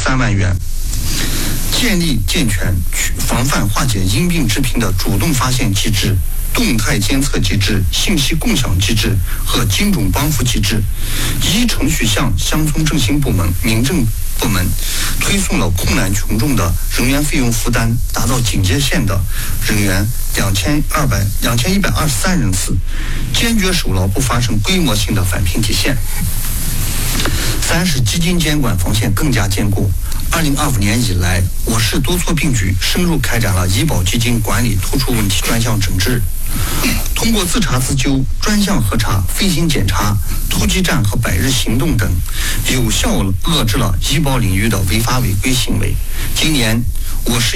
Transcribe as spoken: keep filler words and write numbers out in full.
三万元。建立健全防范化解因病致贫的主动发现机制、动态监测机制、信息共享机制和精准帮扶机制，依程序向乡村振兴部门、民政部门推送了困难群众的人员费用负担达到警戒线的人员两千二百两千一百二十三人次，坚决守牢不发生规模性的返贫底线。三是基金监管防线更加坚固。二零二五年以来，我市多措并举，深入开展了医保基金管理突出问题专项整治，通过自查自纠、专项核查、飞行检查、突击站和百日行动等，有效遏制了医保领域的违法违规行为。今年，我市